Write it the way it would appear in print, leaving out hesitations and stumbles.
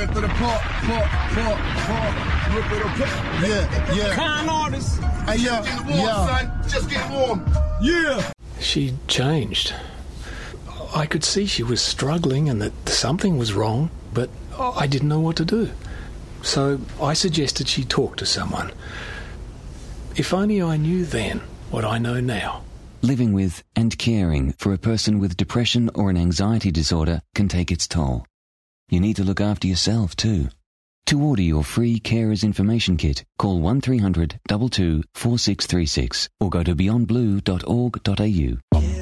after the part. Rip it apart. Yeah. Kind artist. Hey, yeah. Just getting warm, son. Just getting warm. Yeah. She changed. I could see she was struggling and that something was wrong, but I didn't know what to do. So I suggested she talk to someone. If only I knew then what I know now. Living with and caring for a person with depression or an anxiety disorder can take its toll. You need to look after yourself too. To order your free Carers Information Kit, call 1300 22 4636 or go to beyondblue.org.au.